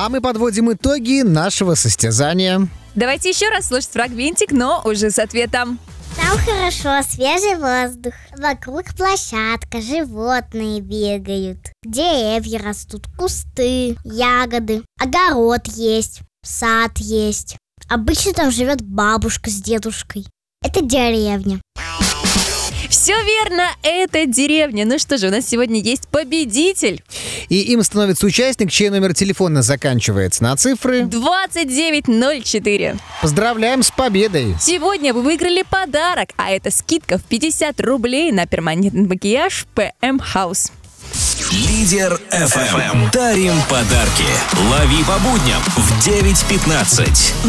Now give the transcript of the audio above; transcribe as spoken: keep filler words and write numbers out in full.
А мы подводим итоги нашего состязания. Давайте еще раз слушать фрагментик, но уже с ответом. Там хорошо, свежий воздух. Вокруг площадка, животные бегают. Деревья растут, кусты, ягоды. Огород есть, сад есть. Обычно там живет бабушка с дедушкой. Это деревня. Все верно, это деревня. Ну что же, у нас сегодня есть победитель. И им становится участник, чей номер телефона заканчивается на цифры двадцать девять ноль четыре. Поздравляем с победой! Сегодня вы выиграли подарок, а это скидка в пятьдесят рублей на перманентный макияж пэ эм House. Лидер эф эм. Дарим подарки. Лови по будням в девять пятнадцать.